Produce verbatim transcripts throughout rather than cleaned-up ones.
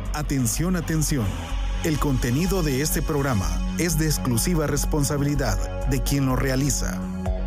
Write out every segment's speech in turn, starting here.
Atención, atención. El contenido de este programa es de exclusiva responsabilidad de quien lo realiza.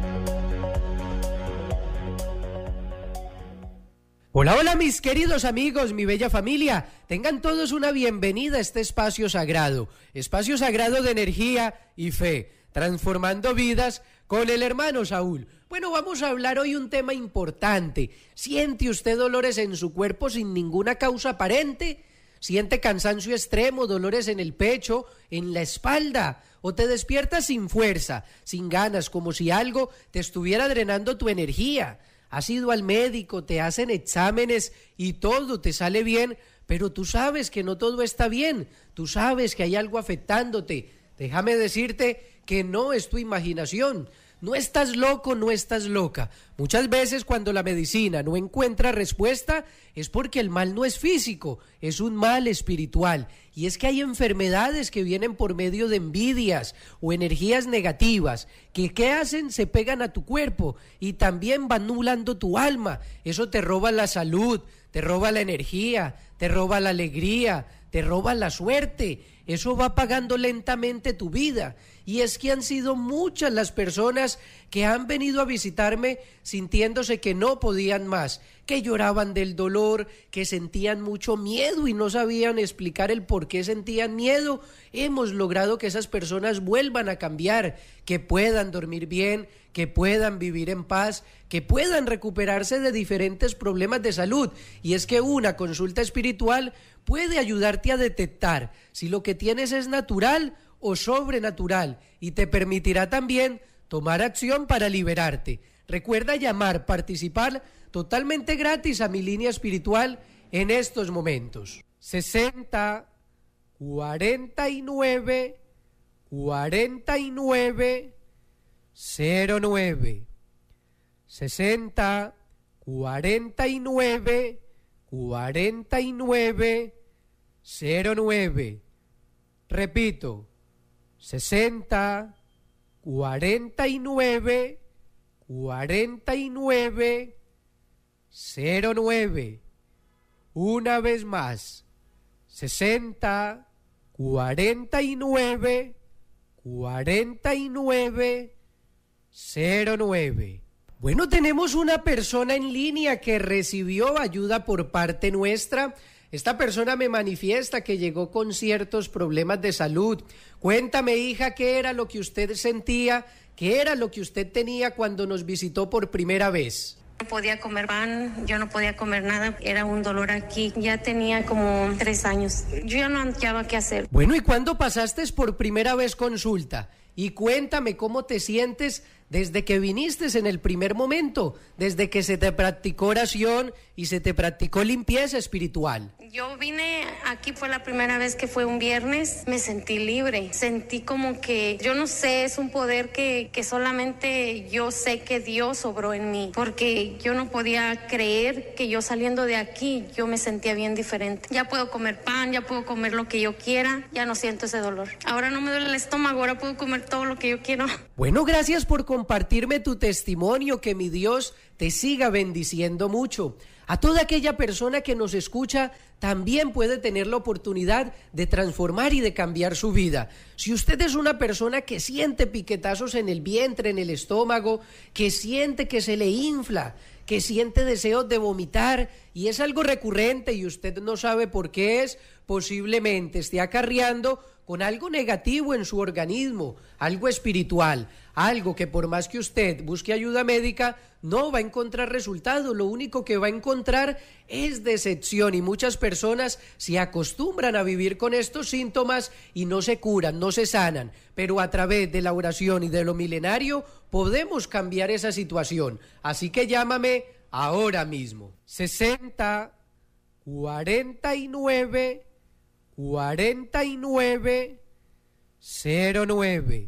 Hola, hola mis queridos amigos, mi bella familia, tengan todos una bienvenida a este espacio sagrado, espacio sagrado de energía y fe, transformando vidas con el hermano Saúl. Bueno, vamos a hablar hoy un tema importante. ¿Siente usted dolores en su cuerpo sin ninguna causa aparente? ¿Siente cansancio extremo, dolores en el pecho, en la espalda? ¿O te despiertas sin fuerza, sin ganas, como si algo te estuviera drenando tu energía? Has ido al médico, te hacen exámenes y todo te sale bien, pero tú sabes que no todo está bien, tú sabes que hay algo afectándote. Déjame decirte que no es tu imaginación, no estás loco, no estás loca. Muchas veces cuando la medicina no encuentra respuesta es porque el mal no es físico, es un mal espiritual. Y es que hay enfermedades que vienen por medio de envidias o energías negativas que ¿qué hacen? Se pegan a tu cuerpo y también van nublando tu alma. Eso te roba la salud, te roba la energía, te roba la alegría, te roba la suerte. Eso va apagando lentamente tu vida. Y es que han sido muchas las personas que han venido a visitarme sintiéndose que no podían más, que lloraban del dolor, que sentían mucho miedo y no sabían explicar el por qué sentían miedo. Hemos logrado que esas personas vuelvan a cambiar, que puedan dormir bien, que puedan vivir en paz, que puedan recuperarse de diferentes problemas de salud. Y es que una consulta espiritual puede ayudarte a detectar si lo que tienes es natural o sobrenatural y te permitirá también tomar acción para liberarte. Recuerda llamar, participar totalmente gratis a mi línea espiritual en estos momentos. sesenta, cuarenta y nueve, cuarenta y nueve, cero nueve. sesenta, cuarenta y nueve, cuarenta y nueve, cero nueve. Repito, sesenta, cuarenta y nueve, cuarenta y nueve, cero nueve. Una vez más, sesenta, cuarenta y nueve, cuarenta y nueve, cero nueve. Bueno, tenemos una persona en línea que recibió ayuda por parte nuestra. Esta persona me manifiesta que llegó con ciertos problemas de salud. Cuéntame, hija, ¿qué era lo que usted sentía? ¿Qué era lo que usted tenía cuando nos visitó por primera vez? No podía comer pan, yo no podía comer nada, era un dolor aquí, ya tenía como tres años, yo ya no hallaba qué hacer. Bueno, ¿y cuándo pasaste por primera vez consulta? Y cuéntame cómo te sientes desde que viniste en el primer momento, desde que se te practicó oración y se te practicó limpieza espiritual. Yo vine aquí, fue la primera vez que fue un viernes, me sentí libre, sentí como que, yo no sé, es un poder que, que solamente yo sé que Dios obró en mí, porque yo no podía creer que yo saliendo de aquí, yo me sentía bien diferente. Ya puedo comer pan, ya puedo comer lo que yo quiera, ya no siento ese dolor. Ahora no me duele el estómago, ahora puedo comer todo lo que yo quiero. Bueno, gracias por compartirme tu testimonio, que mi Dios te siga bendiciendo mucho. A toda aquella persona que nos escucha también puede tener la oportunidad de transformar y de cambiar su vida. Si usted es una persona que siente piquetazos en el vientre, en el estómago, que siente que se le infla, que siente deseos de vomitar y es algo recurrente y usted no sabe por qué es, posiblemente esté acarreando con algo negativo en su organismo, algo espiritual, algo que por más que usted busque ayuda médica, no va a encontrar resultado. Lo único que va a encontrar es decepción y muchas personas se acostumbran a vivir con estos síntomas y no se curan, no se sanan, pero a través de la oración y de lo milenario podemos cambiar esa situación. Así que llámame ahora mismo. sesenta, cuarenta y nueve, cuarenta y nueve, cero nueve.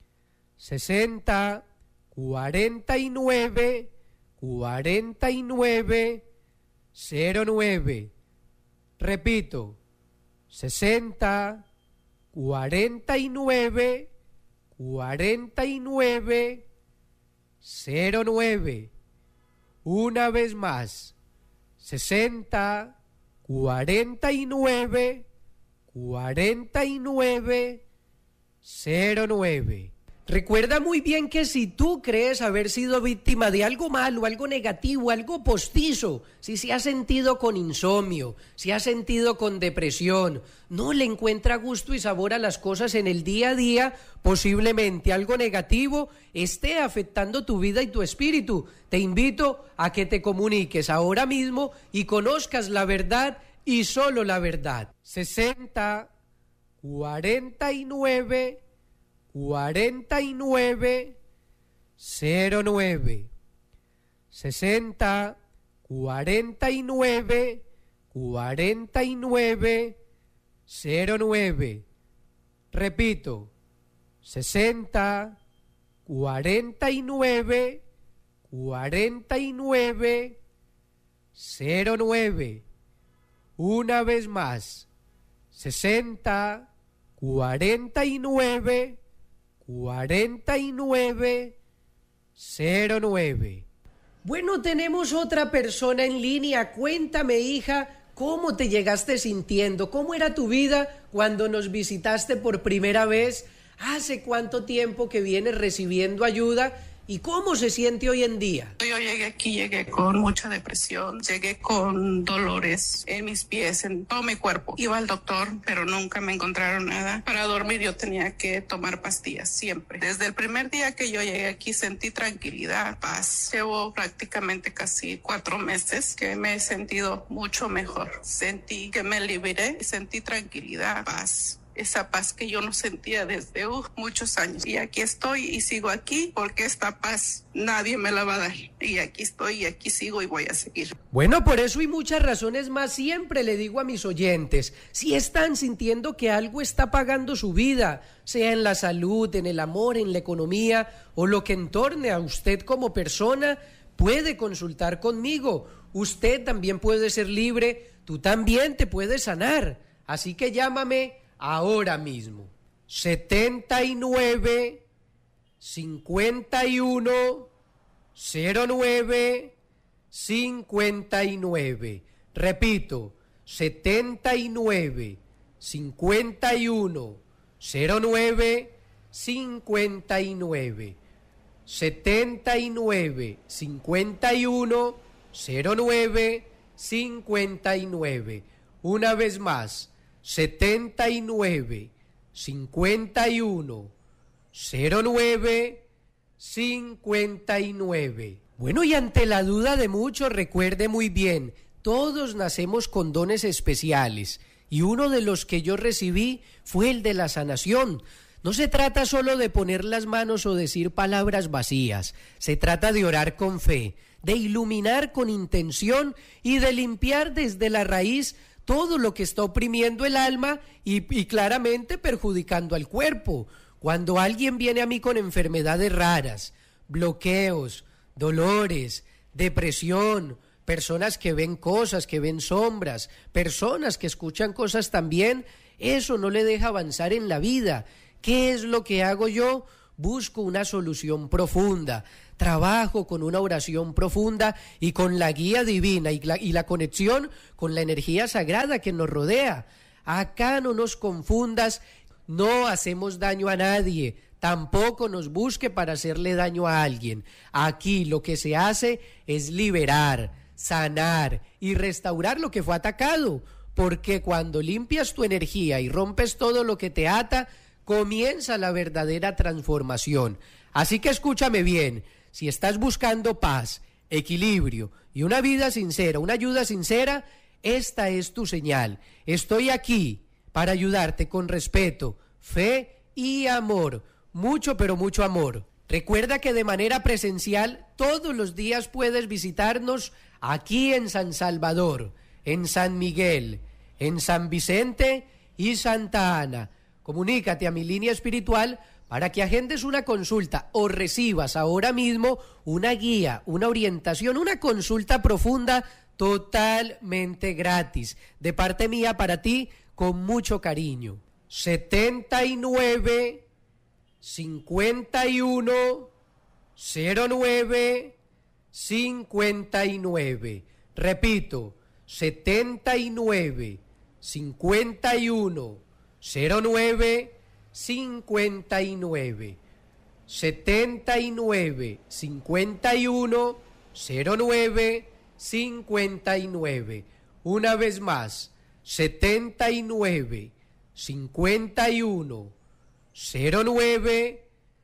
sesenta, cuarenta y nueve, cuarenta y nueve, cero nueve. Repito, sesenta, cuarenta y nueve, cuarenta y nueve, cero nueve. Una vez más, sesenta, cuarenta y nueve, cuarenta y nueve, cero nueve. Recuerda muy bien que si tú crees haber sido víctima de algo malo, algo negativo, algo postizo, si se ha sentido con insomnio, si ha sentido con depresión, no le encuentra gusto y sabor a las cosas en el día a día, posiblemente algo negativo esté afectando tu vida y tu espíritu. Te invito a que te comuniques ahora mismo y conozcas la verdad y solo la verdad. sesenta, cuarenta y nueve, cuarenta y nueve, cero nueve. sesenta, cuarenta y nueve, cuarenta y nueve, cero nueve. Repito, sesenta, cuarenta y nueve, cuarenta y nueve, cero nueve. Una vez más, sesenta, cuarenta y nueve, cuarenta y nueve, cero nueve. Bueno, tenemos otra persona en línea. Cuéntame, hija, ¿cómo te llegaste sintiendo? ¿Cómo era tu vida cuando nos visitaste por primera vez? ¿Hace cuánto tiempo que vienes recibiendo ayuda? ¿Y cómo se siente hoy en día? Yo llegué aquí, llegué con mucha depresión, llegué con dolores en mis pies, en todo mi cuerpo. Iba al doctor, pero nunca me encontraron nada. Para dormir yo tenía que tomar pastillas, siempre. Desde el primer día que yo llegué aquí sentí tranquilidad, paz. Llevo prácticamente casi cuatro meses que me he sentido mucho mejor. Sentí que me liberé, sentí tranquilidad, paz. Esa paz que yo no sentía desde uh, muchos años. Y aquí estoy y sigo aquí porque esta paz nadie me la va a dar. Y aquí estoy y aquí sigo y voy a seguir. Bueno, por eso y muchas razones más siempre le digo a mis oyentes, si están sintiendo que algo está pagando su vida, sea en la salud, en el amor, en la economía o lo que entorne a usted como persona, puede consultar conmigo. Usted también puede ser libre, tú también te puedes sanar. Así que llámame ahora mismo. setenta y nueve, cincuenta y uno, cero nueve, cincuenta y nueve. Repito, setenta y nueve, cincuenta y uno, cero nueve, cincuenta y nueve. setenta y nueve, cincuenta y uno, cero nueve, cincuenta y nueve. Una vez más, setenta y nueve, cincuenta y uno, cero nueve, cincuenta y nueve. Bueno, y ante la duda de muchos, recuerde muy bien, todos nacemos con dones especiales, y uno de los que yo recibí fue el de la sanación. No se trata solo de poner las manos o decir palabras vacías, se trata de orar con fe, de iluminar con intención y de limpiar desde la raíz todo lo que está oprimiendo el alma y, y claramente perjudicando al cuerpo. Cuando alguien viene a mí con enfermedades raras, bloqueos, dolores, depresión, personas que ven cosas, que ven sombras, personas que escuchan cosas también, eso no le deja avanzar en la vida. ¿Qué es lo que hago yo? Busco una solución profunda, trabajo con una oración profunda y con la guía divina y la, y la conexión con la energía sagrada que nos rodea. Acá no nos confundas, no hacemos daño a nadie, tampoco nos busque para hacerle daño a alguien. Aquí lo que se hace es liberar, sanar y restaurar lo que fue atacado, porque cuando limpias tu energía y rompes todo lo que te ata, comienza la verdadera transformación. Así que escúchame bien, si estás buscando paz, equilibrio y una vida sincera, una ayuda sincera, esta es tu señal. Estoy aquí para ayudarte con respeto, fe y amor. Mucho, pero mucho amor. Recuerda que de manera presencial todos los días puedes visitarnos aquí en San Salvador, en San Miguel, en San Vicente y Santa Ana. Comunícate a mi línea espiritual para que agendes una consulta o recibas ahora mismo una guía, una orientación, una consulta profunda totalmente gratis, de parte mía para ti, con mucho cariño. setenta y nueve, cincuenta y uno, cero nueve, cincuenta y nueve. Repito, setenta y nueve, cincuenta y uno, cero nueve, cincuenta y nueve. setenta y nueve, cincuenta y uno, cero nueve, cincuenta y nueve. Una vez más, setenta y nueve, cincuenta y uno, cero nueve,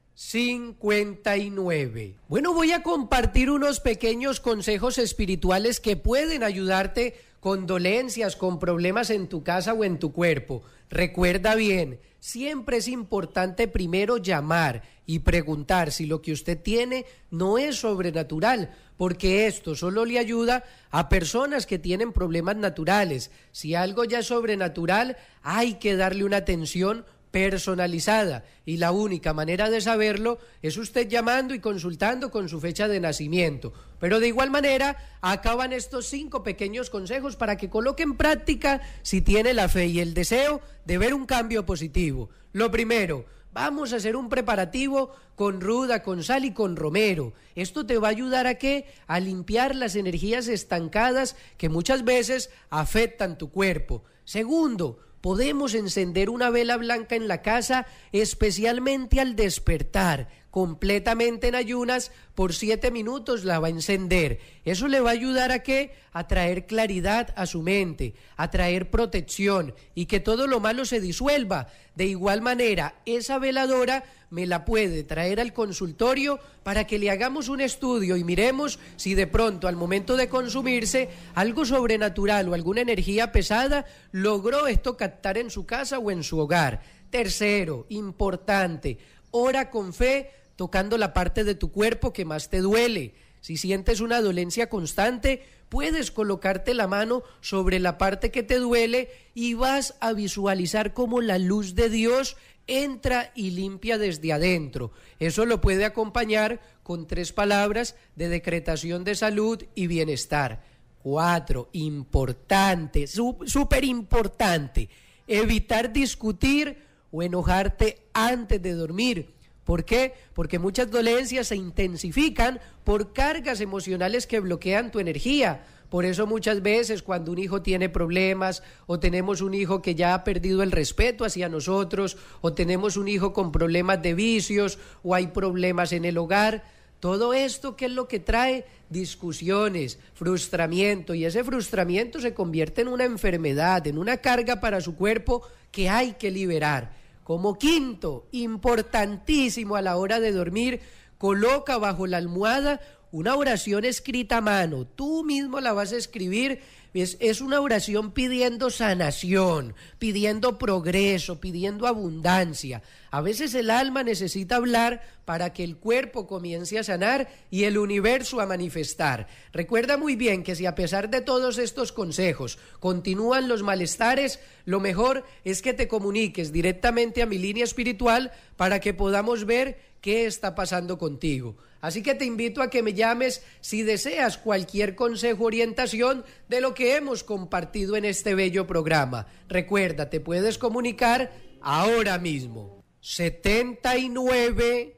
cincuenta y nueve. Bueno, voy a compartir unos pequeños consejos espirituales que pueden ayudarte con dolencias, con problemas en tu casa o en tu cuerpo. Recuerda bien, siempre es importante primero llamar y preguntar si lo que usted tiene no es sobrenatural, porque esto solo le ayuda a personas que tienen problemas naturales. Si algo ya es sobrenatural, hay que darle una atención personalizada, y la única manera de saberlo es usted llamando y consultando con su fecha de nacimiento. Pero de igual manera, acaban estos cinco pequeños consejos para que coloque en práctica si tiene la fe y el deseo de ver un cambio positivo. Lo primero, vamos a hacer un preparativo con ruda, con sal y con romero. Esto te va a ayudar a ¿qué? A limpiar las energías estancadas que muchas veces afectan tu cuerpo. Segundo, podemos encender una vela blanca en la casa, especialmente al despertar, completamente en ayunas, por siete minutos la va a encender. Eso le va a ayudar a ¿qué? A traer claridad a su mente, a traer protección y que todo lo malo se disuelva. De igual manera, esa veladora me la puede traer al consultorio para que le hagamos un estudio y miremos si de pronto al momento de consumirse algo sobrenatural o alguna energía pesada logró esto captar en su casa o en su hogar. Tercero, importante, ora con fe tocando la parte de tu cuerpo que más te duele. Si sientes una dolencia constante, puedes colocarte la mano sobre la parte que te duele y vas a visualizar cómo la luz de Dios entra y limpia desde adentro. Eso lo puede acompañar con tres palabras de decretación de salud y bienestar. Cuatro, importante, súper importante, evitar discutir o enojarte antes de dormir. ¿Por qué? Porque muchas dolencias se intensifican por cargas emocionales que bloquean tu energía. Por eso muchas veces cuando un hijo tiene problemas o tenemos un hijo que ya ha perdido el respeto hacia nosotros o tenemos un hijo con problemas de vicios o hay problemas en el hogar, todo esto, ¿qué es lo que trae? Discusiones, frustramiento, y ese frustramiento se convierte en una enfermedad, en una carga para su cuerpo que hay que liberar. Como quinto, importantísimo a la hora de dormir, coloca bajo la almohada una oración escrita a mano. Tú mismo la vas a escribir. Es, es una oración pidiendo sanación, pidiendo progreso, pidiendo abundancia. A veces el alma necesita hablar para que el cuerpo comience a sanar y el universo a manifestar. Recuerda muy bien que si a pesar de todos estos consejos continúan los malestares, lo mejor es que te comuniques directamente a mi línea espiritual para que podamos ver qué está pasando contigo. Así que te invito a que me llames si deseas cualquier consejo o orientación de lo que hemos compartido en este bello programa. Recuerda, te puedes comunicar ahora mismo. setenta y nueve,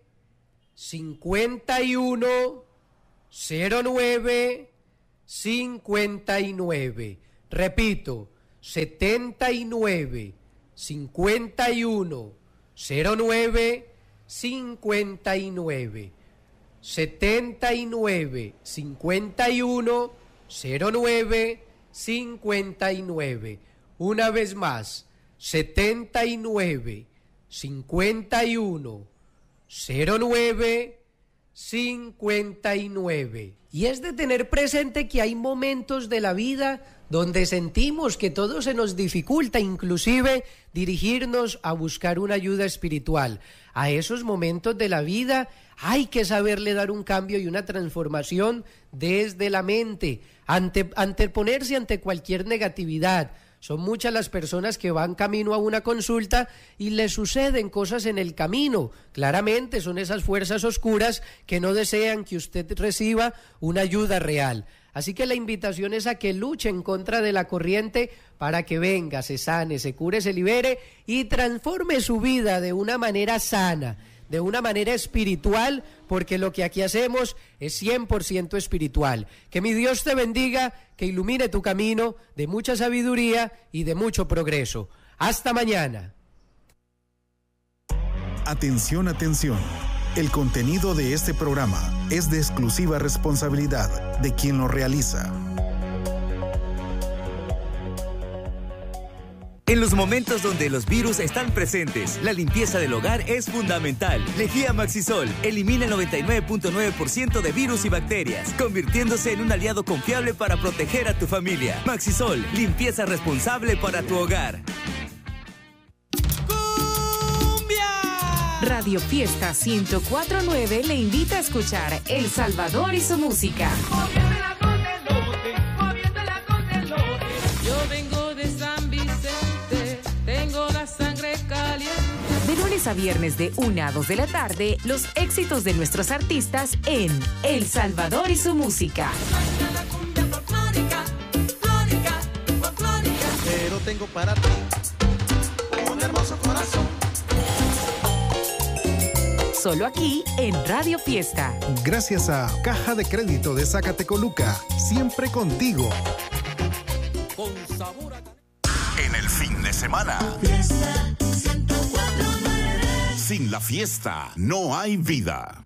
cincuenta y uno, cero nueve, cincuenta y nueve. Repito, setenta y nueve, cincuenta y uno, cero nueve, cincuenta y nueve. setenta y nueve, cincuenta y uno, cero nueve, cincuenta y nueve. Una vez más, setenta y nueve, cincuenta y uno, cero nueve, cincuenta y nueve. Y es de tener presente que hay momentos de la vida donde sentimos que todo se nos dificulta, inclusive dirigirnos a buscar una ayuda espiritual. A esos momentos de la vida hay que saberle dar un cambio y una transformación desde la mente, ante, anteponerse ante cualquier negatividad. Son muchas las personas que van camino a una consulta y les suceden cosas en el camino. Claramente son esas fuerzas oscuras que no desean que usted reciba una ayuda real. Así que la invitación es a que luche en contra de la corriente para que venga, se sane, se cure, se libere y transforme su vida de una manera sana. de una manera espiritual, porque lo que aquí hacemos es cien por ciento espiritual. Que mi Dios te bendiga, que ilumine tu camino de mucha sabiduría y de mucho progreso. Hasta mañana. Atención, atención. El contenido de este programa es de exclusiva responsabilidad de quien lo realiza. En los momentos donde los virus están presentes, la limpieza del hogar es fundamental. Lejía Maxisol elimina el noventa y nueve punto nueve por ciento de virus y bacterias, convirtiéndose en un aliado confiable para proteger a tu familia. Maxisol, limpieza responsable para tu hogar. Radio Fiesta ciento cuatro punto nueve le invita a escuchar El Salvador y su música. Yo vengo de San Vicente, tengo la sangre caliente. De lunes a viernes de una a dos de la tarde, los éxitos de nuestros artistas en El Salvador y su música. Pero tengo para ti un hermoso corazón. Solo aquí en Radio Fiesta. Gracias a Caja de Crédito de Zacatecoluca, siempre contigo. Con sabor a... En el fin de semana. Fiesta ciento cuatro punto nueve. Sin la fiesta no hay vida.